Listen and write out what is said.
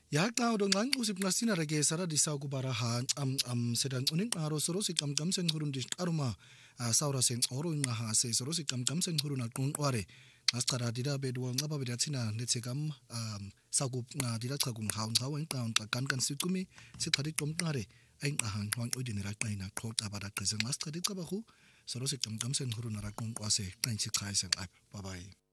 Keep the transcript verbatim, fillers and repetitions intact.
Ya xa udonqanq usipnqasina reke sara disa kubaraha am am sedang uning aro soro si kam kam sen hurun dis aruma saura sen oro ngaha se soro si kam kam sen hurun aqun ware asqara dida bedwa ngaba bedathina netsekam sakup na dida chakung haun hawen qaun kan kan sikumi siqhadi qomqare ain ahan hwang udinira qina qhoqa bada qisen asqadi qabahu soro si kam kam sen hurun araqun qase qansi qaisen ab bye bye.